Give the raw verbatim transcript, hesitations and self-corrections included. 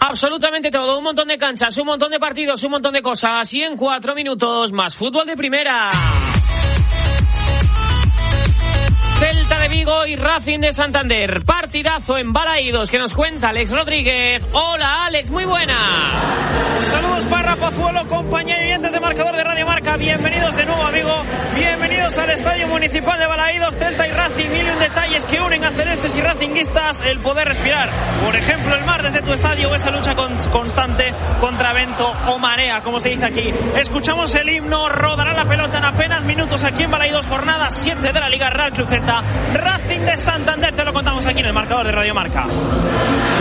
Absolutamente todo, un montón de canchas, un montón de partidos, un montón de cosas. Y en cuatro minutos, más fútbol de primera. Celta de Vigo y Racing de Santander. Partidazo en Balaídos que nos cuenta Alex Rodríguez. Hola Alex, muy buena. Saludos Parra, Pozuelo, compañía y oyentes de Marcador de Radio Marca. Bienvenidos de nuevo a Vigo. Bienvenidos al Estadio Municipal de Balaídos. Celta y Racing, mil y un detalles que unen a celestes y racinguistas. El poder respirar, por ejemplo, el mar desde tu estadio. Esa lucha con, constante contra vento o marea, como se dice aquí. Escuchamos el himno, rodará la pelota en apenas minutos aquí en Balaídos. Jornada siete de la Liga Real Cruz Celta. Racing de Santander, te lo contamos aquí en el Marcador de Radio Marca.